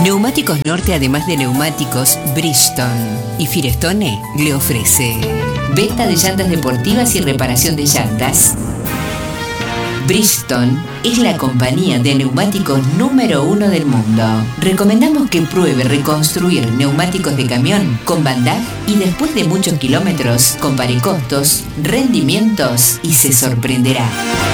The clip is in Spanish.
Neumáticos Norte, además de neumáticos, Bridgestone y Firestone le ofrece venta de llantas deportivas y reparación de llantas. Bridgestone es la compañía de neumáticos número 1 del mundo. Recomendamos que pruebe reconstruir neumáticos de camión con Van Dijk y después de muchos kilómetros compare costos, rendimientos y se sorprenderá.